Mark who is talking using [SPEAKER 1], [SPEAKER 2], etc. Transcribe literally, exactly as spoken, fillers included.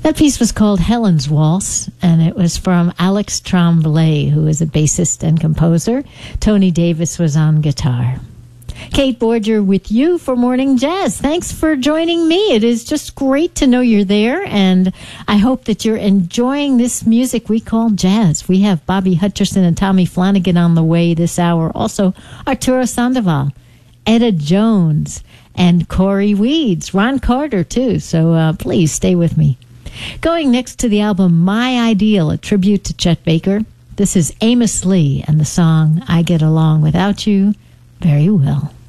[SPEAKER 1] That piece was called Helen's Waltz, and it was from Alex Tremblay, who is a bassist and composer. Tony Davis was on guitar. Kate Borger with you for Morning Jazz. Thanks for joining me. It is just great to know you're there, and I hope that you're enjoying this music we call jazz. We have Bobby Hutcherson and Tommy Flanagan on the way this hour. Also, Arturo Sandoval, Etta Jones, and Corey Weeds. Ron Carter, too. So uh, please stay with me. Going next to the album My Ideal, a tribute to Chet Baker. This is Amos Lee and the song I Get Along Without You Very Well.